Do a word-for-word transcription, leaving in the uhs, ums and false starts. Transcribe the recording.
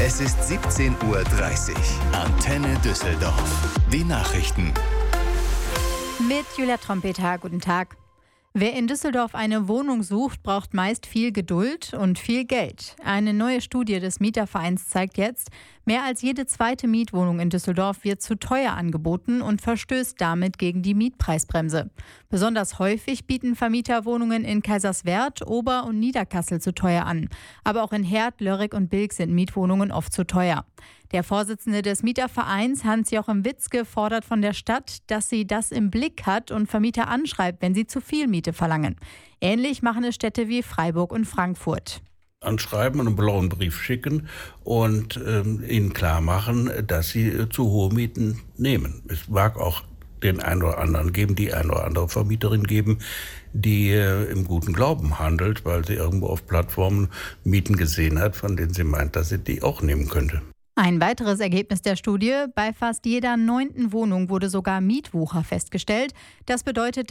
Es ist siebzehn Uhr dreißig. Antenne Düsseldorf. Die Nachrichten. Mit Julia Trompeter, guten Tag. Wer in Düsseldorf eine Wohnung sucht, braucht meist viel Geduld und viel Geld. Eine neue Studie des Mietervereins zeigt jetzt, mehr als jede zweite Mietwohnung in Düsseldorf wird zu teuer angeboten und verstößt damit gegen die Mietpreisbremse. Besonders häufig bieten Vermieter Wohnungen in Kaiserswerth, Ober- und Niederkassel zu teuer an. Aber auch in Herd, Lörrick und Bilk sind Mietwohnungen oft zu teuer. Der Vorsitzende des Mietervereins, Hans-Jochen Witzke, fordert von der Stadt, dass sie das im Blick hat und Vermieter anschreibt, wenn sie zu viel Miete verlangen. Ähnlich machen es Städte wie Freiburg und Frankfurt. Anschreiben und einen blauen Brief schicken und ähm, ihnen klar machen, dass sie äh, zu hohe Mieten nehmen. Es mag auch den einen oder anderen geben, die eine oder andere Vermieterin geben, die äh, im guten Glauben handelt, weil sie irgendwo auf Plattformen Mieten gesehen hat, von denen sie meint, dass sie die auch nehmen könnte. Ein weiteres Ergebnis der Studie: Bei fast jeder neunten Wohnung wurde sogar Mietwucher festgestellt. Das bedeutet,